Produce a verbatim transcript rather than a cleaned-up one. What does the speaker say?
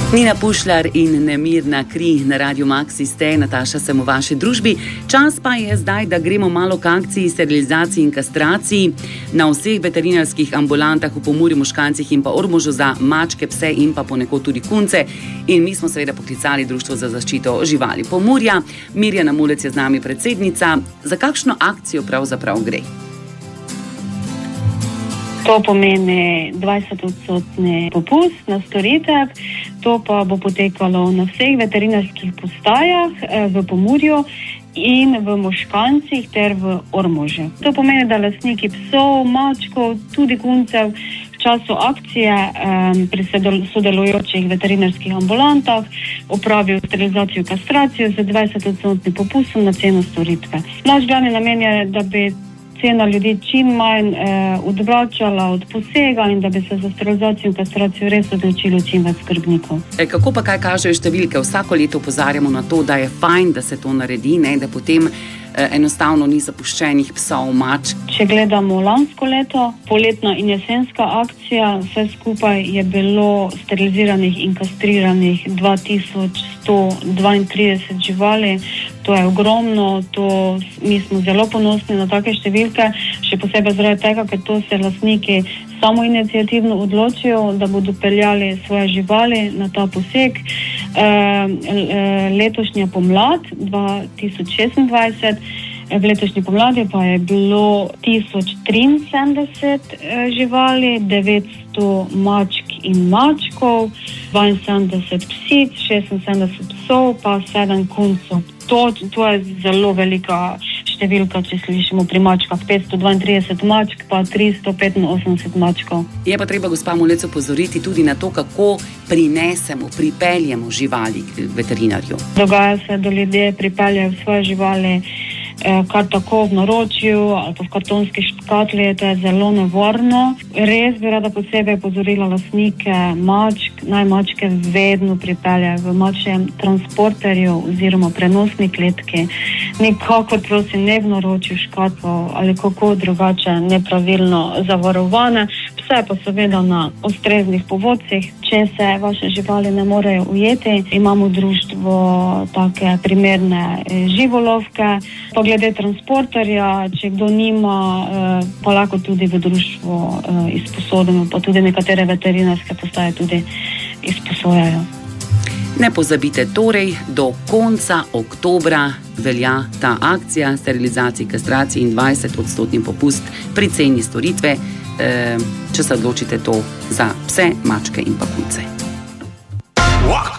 Nina Pušlar in Nemirna kri na Radiu Maxi ste, Nataša sem v vaši družbi. Čas pa je zdaj, da gremo malo k akciji sterilizaciji in kastraciji na vseh veterinarskih ambulantah v Pomurju, Moškancih in pa Ormožu za mačke, pse in pa ponekod tudi kunce. In mi smo seveda poklicali Društvo za zaščito živali Pomurja. Mirjana Mulec je z nami predsednica. Za kakšno akcijo pravzaprav gre? To pomeni dvajsetodstotni popust na storitev. To pa bo potekalo na vseh veterinarskih postajah v Pomurju in v Moškancih ter v Ormožu. To pomeni, da lastniki psov, mačkov, tudi kuncev v času akcije um, pri sodelujočih veterinarskih ambulantah opravijo sterilizacijo, kastracijo z dvajsetodstotnim popustom na ceno storitve. Naš glavni namen je, da bi cena ljudi čim manj eh, odvračala od posega in da bi se za sterilizacijo in kastracijo res odločilo čim več skrbnikov. E, kako pa kaj kažejo številke? Vsako leto opozarjamo na to, da je fajn, da se to naredi, ne? Da potem eh, enostavno ni zapuščenih psov, mačk. Če gledamo lansko leto, poletna in jesenska akcija, vse skupaj je bilo steriliziranih in kastriranih dva tisoč sto dvaintrideset živali. To je ogromno, to, mi smo zelo ponosni na take številke, še posebej zaradi tega, ker to se lastniki samoiniciativno odločijo, da bodo peljali svoje živali na ta poseg. E, e, letošnja pomlad, dva tisoč šestindvajset, v letošnji pomladi pa je bilo tisoč triinsedemdeset živali, devetsto mačk in mačkov, dvainsedemdeset psic, šestinsedemdeset psov, pa sedem kuncov. To, to je zelo velika številka, če slišimo pri mačkah. petsto dvaintrideset mačk, pa tristo petinosemdeset mačkov. Je pa treba gospa Mulec opozoriti tudi na to, kako prinesemo, pripeljemo živali k veterinarju. Dogaja se, da ljudje pripeljajo svoje živali kar tako v naročju ali pa v kartonski škatli. To je zelo nevarno. Res bi rada posebej pozorila lastnike mačk, naj mačke vedno pripeljajo v mačjem transporterju oziroma prenosni kletki. Nikakor prosim ne v naročju škatlo ali kako drugače nepravilno zavarovane. Vse pa seveda na ustreznih povodcih. Če se vaše živali ne morejo ujeti, imamo društvo take primerne živolovke. Pa glede transporterja, če kdo nima, pa lahko tudi v društvu izposodimo, pa tudi nekatere veterinarske postaje tudi izposojajo. Ne pozabite torej, do konca oktobra velja ta akcija sterilizaciji, kastraciji in dvajsetodstotni popust pri ceni storitve, če se odločite to za pse, mačke in pa kunce.